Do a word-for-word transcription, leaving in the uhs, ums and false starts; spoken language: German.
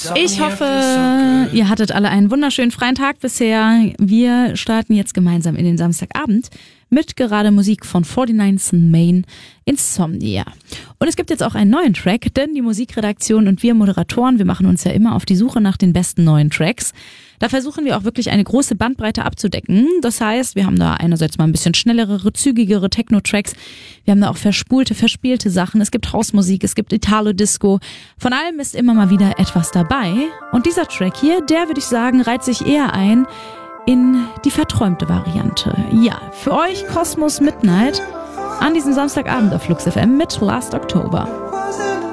Ich hoffe, ihr hattet alle einen wunderschönen freien Tag bisher. Wir starten jetzt gemeinsam in den Samstagabend mit gerade Musik von forty-nine Main, Insomnia. Und es gibt jetzt auch einen neuen Track, denn die Musikredaktion und wir Moderatoren, wir machen uns ja immer auf die Suche nach den besten neuen Tracks. Da versuchen wir auch wirklich eine große Bandbreite abzudecken. Das heißt, wir haben da einerseits mal ein bisschen schnellere, zügigere Techno-Tracks. Wir haben da auch verspulte, verspielte Sachen. Es gibt Hausmusik, es gibt Italo-Disco. Von allem ist immer mal wieder etwas dabei. Und dieser Track hier, der würde ich sagen, reiht sich eher ein in die verträumte Variante. Ja, für euch Cosmos Midnight an diesem Samstagabend auf Flux F M mit Last October.